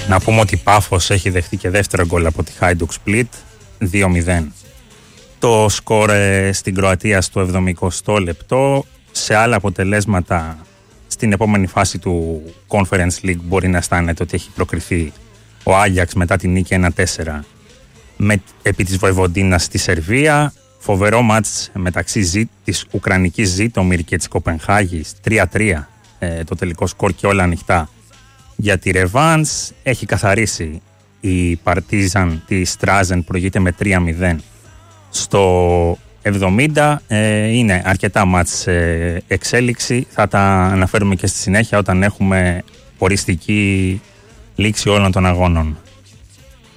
Να πούμε ότι η Πάφος έχει δεχτεί και δεύτερο γκολ από τη Hajduk Split, 2-0. Το σκορ στην Κροατία στο 70 λεπτό. Σε άλλα αποτελέσματα στην επόμενη φάση του Conference League μπορεί να αισθάνεται ότι έχει προκριθεί ο Άγιαξ μετά την νίκη 1-4 επί της Βοηβοντίνας στη Σερβία. Φοβερό μάτς μεταξύ της Ουκρανικής Ζήτομιρ και της Κοπενχάγης, 3-3 το τελικό σκορ και όλα ανοιχτά για τη ρεβάνς. Έχει καθαρίσει η Παρτίζαν τη Στράζεν, προηγείται με 3-0 στο 70. Είναι αρκετά μάτς εξέλιξη, θα τα αναφέρουμε και στη συνέχεια όταν έχουμε οριστική λήξη όλων των αγώνων.